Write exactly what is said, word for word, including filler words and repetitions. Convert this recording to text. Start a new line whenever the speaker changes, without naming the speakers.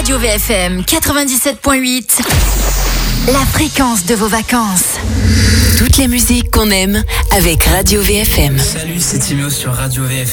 Radio V F M quatre-vingt-dix-sept point huit, la fréquence de vos vacances. Toutes les musiques qu'on aime avec Radio V F M.
Salut, c'est Timéo sur Radio V F M.